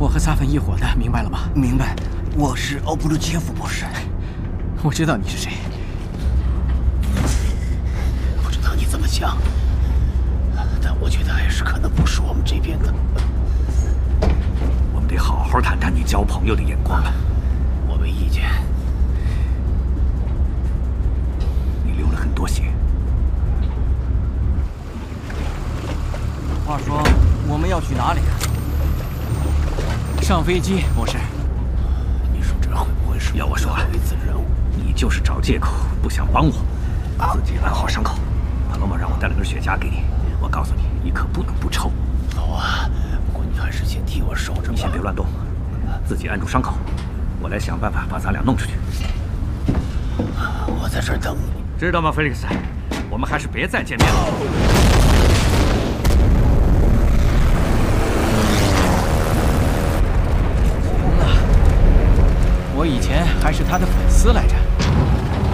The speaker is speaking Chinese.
我和萨芬一伙的，明白了吗？ 明白。我是奥布鲁杰夫博士。 我知道你是谁。 不知道你怎么想，但我觉得还是可能不是我们这边的。 我们得好好谈谈你交朋友的眼光了。 我没意见。 你流了很多血。 话说，我们要去哪里啊？ 上飞机，博士。 你说这会不会是要我说啊， 一次任务？ 你就是找借口不想帮我，自己安好伤口。帕罗玛让我带了根雪茄给你，我告诉你，你可不能不抽。 好啊，不过你还是先替我守着吧。 你先别乱动，自己按住伤口，我来想办法把咱俩弄出去。 我在这儿等你， 知道吗，菲利克斯？我们还是别再见面了。 我以前还是他的粉丝来着。